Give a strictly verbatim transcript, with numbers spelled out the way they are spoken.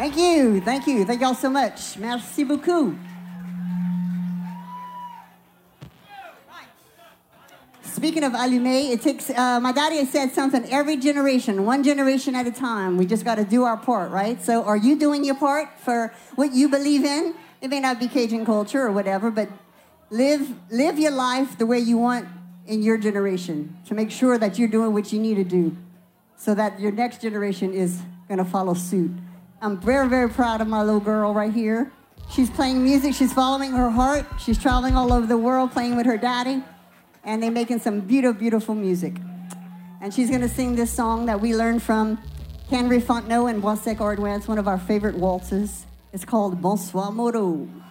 Thank you, thank you, thank y'all so much. Merci beaucoup. Speaking of allumé, it takes, uh, my daddy has said something, every generation, one generation at a time. We just got to do our part, right? So are you doing your part for what you believe in? It may not be Cajun culture or whatever, but live, live your life the way you want in your generation to make sure that you're doing what you need to do so that your next generation is going to follow suit. I'm very, very proud of my little girl right here. She's playing music. She's following her heart. She's traveling all over the world playing with her daddy. And they're making some beautiful, beautiful music. And she's going to sing this song that we learned from Henry Fontenot and Boissec Ordway. It's one of our favorite waltzes. It's called Bonsoir Moreau.